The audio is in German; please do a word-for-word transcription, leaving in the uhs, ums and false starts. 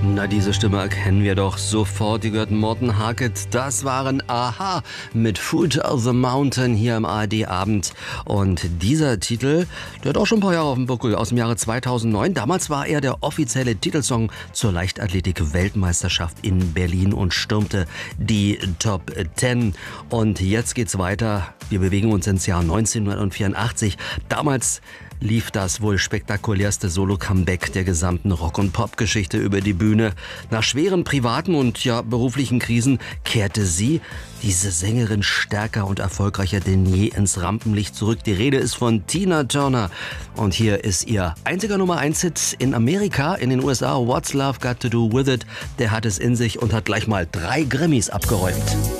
Na, diese Stimme erkennen wir doch sofort. Die gehört Morten Harket. Das waren Aha mit Foot of the Mountain hier im A R D-Abend. Und dieser Titel, der hat auch schon ein paar Jahre auf dem Buckel, aus dem Jahre zweitausendneun. Damals war er der offizielle Titelsong zur Leichtathletik-Weltmeisterschaft in Berlin und stürmte die Top Ten. Und jetzt geht's weiter. Wir bewegen uns ins Jahr neunzehnhundertvierundachtzig. Damals lief das wohl spektakulärste Solo-Comeback der gesamten Rock- und Pop-Geschichte über die Bühne. Nach schweren privaten und ja beruflichen Krisen kehrte sie, diese Sängerin, stärker und erfolgreicher denn je ins Rampenlicht zurück. Die Rede ist von Tina Turner. Und hier ist ihr einziger Nummer eins Hit in Amerika, in den U S A, What's Love Got to Do With It. Der hat es in sich und hat gleich mal drei Grammys abgeräumt.